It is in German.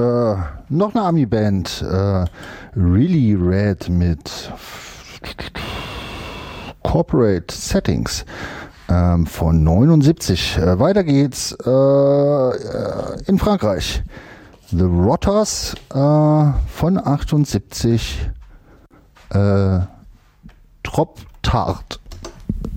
noch eine Ami-Band, Really Red mit Corporate Settings von 79. Weiter geht's in Frankreich. The Rotters von 78. Trop Tard.